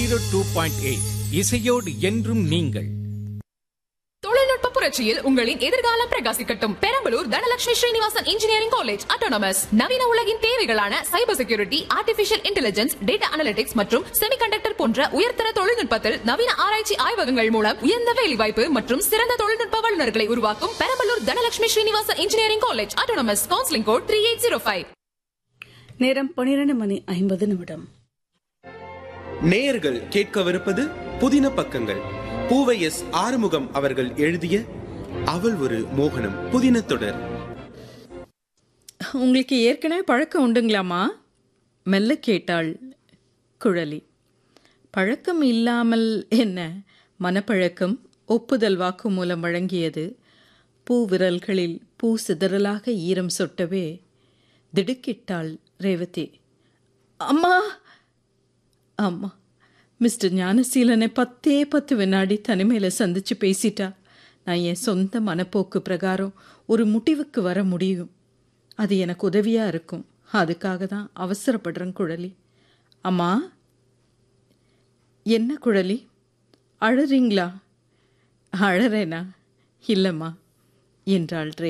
102.8 இசையோடு என்றும் நீங்கள். தொழில்நுட்ப புரட்சியில் உங்களின் எதிர்காலம் பிரகாசிக்கட்டும். Perambalur Dhanalakshmi Srinivasan engineering college autonomous நவீன உலகின் தேவைகளான cyber security, artificial intelligence, data analytics மற்றும் செமிகண்டக்டர் போன்ற உயர்தர தொழில்நுட்பத்தில் நவீன ஆராய்ச்சி ஆய்வகங்கள் மூலம் உயர்ந்த வேலைவாய்ப்பு மற்றும் சிறந்த தொழில்நுட்ப வல்லுநர்களை உருவாக்கும் Perambalur Dhanalakshmi Srinivasan engineering college autonomous. Counselling code 3805. நேரம் 12:50. நேயர்கள் கேட்கவிருப்பது புதின பக்கங்கள். பூவை எஸ் ஆறுமுகம் அவர்கள் எழுதிய அவள் ஒரு மோகனம் புதின தொடர். உங்களுக்கு ஏற்கனவே பழக்கம் உண்டுங்களாமா? மெல்ல கேட்டாள் குழலி. பழக்கம் இல்லாமல் என்ன, மனப்பழக்கம் ஒப்புதல் வாக்கு மூலம் வழங்கியது. பூ விரல்களில் பூ சிதறலாக ஈரம் சொட்டவே திடுக்கிட்டாள் ரேவதி. அம்மா அம்மா, மிஸ்டர் ஞானசீலனை 10 வினாடி தனிமையில் சந்திச்சு பேசிட்டா நான் என் சொந்த மனப்போக்கு பிரகாரம் ஒரு முடிவுக்கு வர முடியும். அது எனக்கு உதவியாக இருக்கும். அதுக்காக தான் அவசரப்படுறேன் குழலி. அம்மா. என்ன குழலி, அழறீங்களா? அழறேனா? இல்லைம்மா என்றாள் ரே.